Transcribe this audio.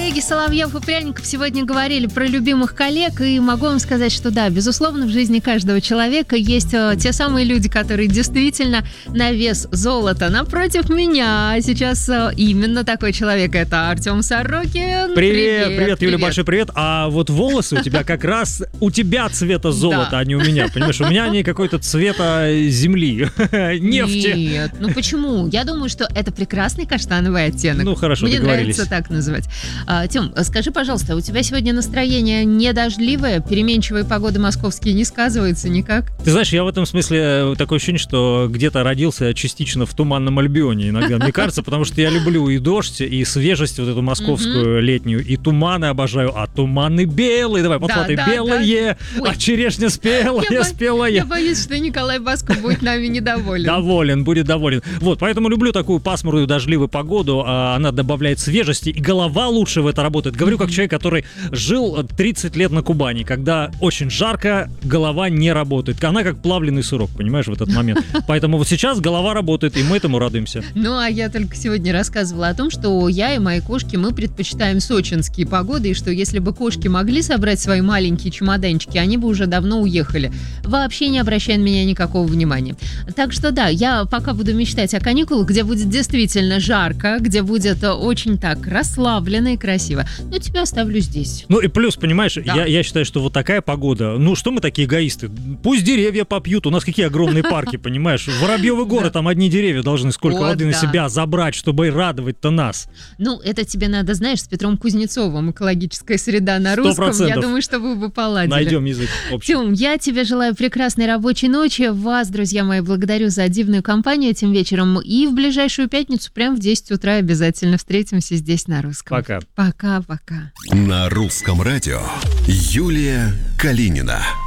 Коллеги Соловьев и Пряников сегодня говорили про любимых коллег, и могу вам сказать, что да, безусловно, в жизни каждого человека есть те самые люди, которые действительно на вес золота. Напротив меня сейчас именно такой человек, это Артем Сорокин. Привет, Юля, большой привет. А вот волосы у тебя как раз, у тебя цвета золота, да, а не у меня, понимаешь? У меня они какой-то цвета земли, нефти. Нет, ну почему? Я думаю, что это прекрасный каштановый оттенок. Ну хорошо, мне договорились. Нравится так называть. Тём, скажи, пожалуйста, у тебя сегодня настроение не дождливое? Переменчивая погода московские не сказывается никак? Ты знаешь, я в этом смысле такое ощущение, что где-то родился частично в Туманном Альбионе, иногда, мне кажется, потому что я люблю и дождь, и свежесть вот эту московскую летнюю, и туманы обожаю, а туманы белые, давай, подхватай, белые, а черешня спелая. Я боюсь, что Николай Баско будет нами недоволен. Будет доволен. Вот, поэтому люблю такую пасмурную дождливую погоду, она добавляет свежести, и голова лучше в это работает. Говорю как человек, который жил 30 лет на Кубани, когда очень жарко, голова не работает. Она как плавленый сырок, понимаешь, в этот момент. Поэтому вот сейчас голова работает, и мы этому радуемся. Ну, а я только сегодня рассказывала о том, что я и мои кошки, мы предпочитаем сочинские погоды, и что если бы кошки могли собрать свои маленькие чемоданчики, они бы уже давно уехали, вообще не обращая на меня никакого внимания. Так что да, я пока буду мечтать о каникулах, где будет действительно жарко, где будет очень так расслабленно и красиво. Но тебя оставлю здесь. Ну и плюс, понимаешь, да. я считаю, что вот такая погода, ну что мы такие эгоисты? Пусть деревья попьют, у нас какие огромные парки, понимаешь? Воробьевы горы, там одни деревья должны сколько воды на себя забрать, чтобы радовать-то нас. Ну, это тебе надо, знаешь, с Петром Кузнецовым «Экологическая среда» на русском. 100%. Я думаю, что вы бы поладили. Найдем язык общий. Тём, я тебе желаю прекрасной рабочей ночи. Вас, друзья мои, благодарю за дивную компанию этим вечером. И в ближайшую пятницу, прям в 10 утра, обязательно встретимся здесь на русском. Пока. Пока-пока. На русском радио Юлия Калинина.